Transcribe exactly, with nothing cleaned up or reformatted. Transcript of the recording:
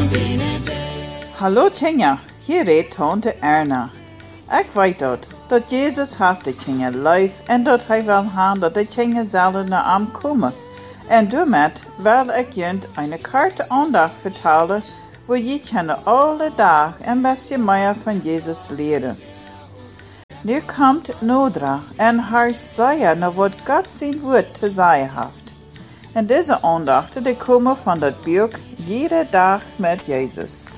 Hallo Tjinja, hier reed tante Erna. Ik weet dat, dat Jezus heeft de Tjinja lief en dat hij wil gaan dat de Tjinja zullen naar hem komen. En daarmee wil ik je een korte aandacht vertellen, waar je kan alle dag een beetje meer van Jezus leren. Nu komt Nodra en haar zeggen naar wat God zijn woord te zeggen heeft. En deze aandachten die komen van dat boek Jede Dag met Jezus.